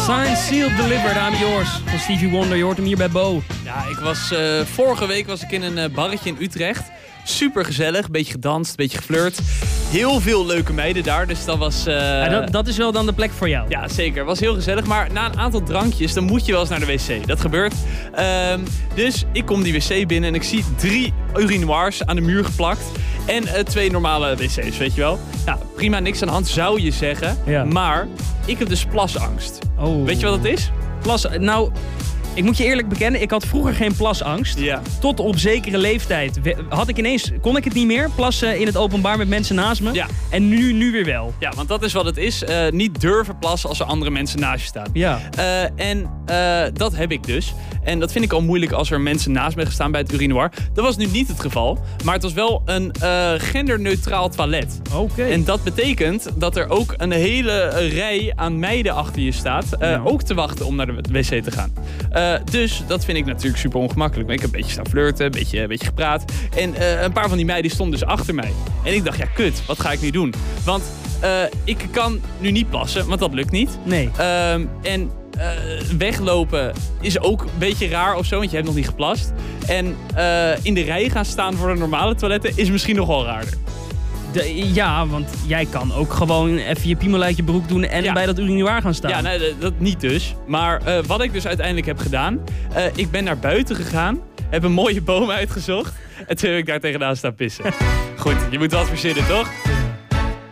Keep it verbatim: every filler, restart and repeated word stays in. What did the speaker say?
Signed, sealed, delivered, I'm yours. Van Stevie Wonder, je hoort hem hier bij Bo. Ja, ik was, uh, vorige week was ik in een uh, barretje in Utrecht. Super gezellig, beetje gedanst, beetje geflirt. Heel veel leuke meiden daar, dus dat was... Uh... Ja, dat, dat is wel dan de plek voor jou. Ja, zeker. Was heel gezellig, maar na een aantal drankjes, dan moet je wel eens naar de wc. Dat gebeurt. Um, dus ik kom die wc binnen en ik zie drie urinoirs aan de muur geplakt. En uh, twee normale wc's, weet je wel. Nou, prima, niks aan de hand, zou je zeggen. Ja. Maar ik heb dus plasangst. Oh. Weet je wat dat is? Plas, nou... Ik moet je eerlijk bekennen, ik had vroeger geen plasangst. Ja. Tot op zekere leeftijd had ik ineens, kon ik het niet meer, plassen in het openbaar met mensen naast me. Ja. En nu, nu weer wel. Ja, want dat is wat het is. Uh, niet durven plassen als er andere mensen naast je staan. Ja. Uh, en uh, dat heb ik dus. En dat vind ik al moeilijk als er mensen naast me gaan staan bij het urinoir. Dat was nu niet het geval. Maar het was wel een uh, genderneutraal toilet. Oké. Okay. En dat betekent dat er ook een hele rij aan meiden achter je staat. Uh, ja. Ook te wachten om naar de wc te gaan. Uh, dus dat vind ik natuurlijk super ongemakkelijk. Maar ik heb een beetje staan flirten, een beetje, een beetje gepraat. En uh, een paar van die meiden stonden dus achter mij. En ik dacht, ja kut, wat ga ik nu doen? Want uh, ik kan nu niet plassen, want dat lukt niet. Nee. Uh, en uh, weglopen is ook een beetje raar of zo, want je hebt nog niet geplast. En uh, in de rij gaan staan voor de normale toiletten is misschien nog wel raarder. De, ja, want jij kan ook gewoon even je piemel uit je broek doen en ja. bij dat urinoir gaan staan. Ja, nee, dat niet dus. Maar uh, wat ik dus uiteindelijk heb gedaan, uh, ik ben naar buiten gegaan, heb een mooie boom uitgezocht en toen heb ik daar tegenaan staan pissen. Goed, je moet wat verzinnen, toch?